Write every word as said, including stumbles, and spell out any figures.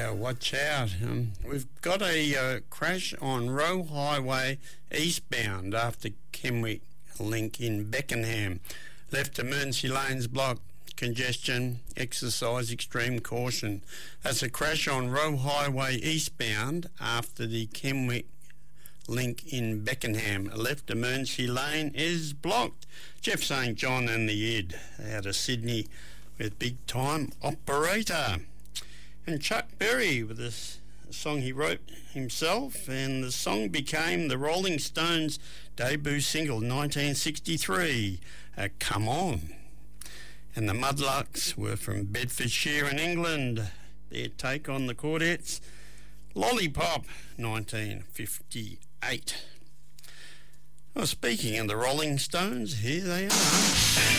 Yeah, watch out. Um, we've got a uh, crash on Roe Highway eastbound after Kenwick Link in Beckenham. Left emergency lanes blocked. Congestion, exercise extreme caution. That's a crash on Roe Highway eastbound after the Kenwick Link in Beckenham. A left emergency lane is blocked. Jeff Saint John and the Ed out of Sydney with Big Time Operator. And Chuck Berry with a song he wrote himself, and the song became the Rolling Stones' debut single, nineteen sixty-three, uh, Come On. And the Mudlarks were from Bedfordshire in England. Their take on the Chordettes, Lollipop, nineteen fifty-eight. Well, speaking of the Rolling Stones, here they are.